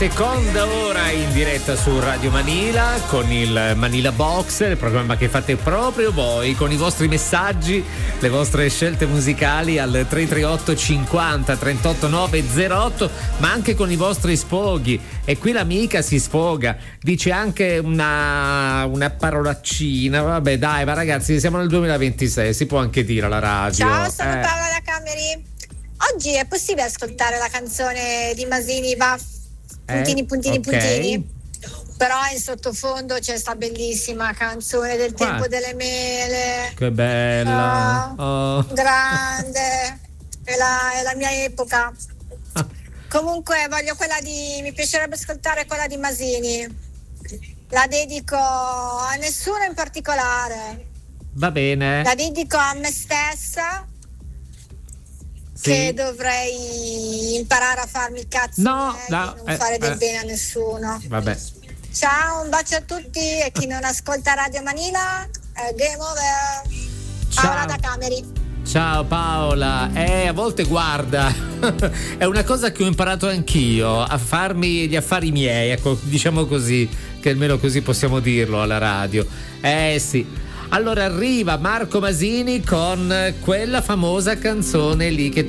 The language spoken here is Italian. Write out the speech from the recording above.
Seconda ora in diretta su Radio Manila con il Manila Box, il programma che fate proprio voi con i vostri messaggi, le vostre scelte musicali al 338 50 38 908, ma anche con i vostri sfoghi. E qui l'amica si sfoga, dice anche una parolaccina. Vabbè, dai, ma ragazzi, siamo nel 2026, si può anche dire alla radio. Ciao, sono Paola da Cameri. Oggi è possibile ascoltare la canzone di Masini, va puntini puntini, però in sottofondo c'è sta bellissima canzone del tempo delle mele. Che bella, grande, è la mia epoca. Comunque mi piacerebbe ascoltare quella di Masini, la dedico a nessuno in particolare, va bene, la dedico a me stessa. Che dovrei imparare a farmi cazzi non fare del bene a nessuno. Vabbè. Ciao, un bacio a tutti e chi non ascolta Radio Manila, game over. Paola da Cameri. Ciao Paola, a volte guarda, è una cosa che ho imparato anch'io, a farmi gli affari miei, ecco, diciamo così, che almeno così possiamo dirlo alla radio. Sì. Allora arriva Marco Masini con quella famosa canzone lì che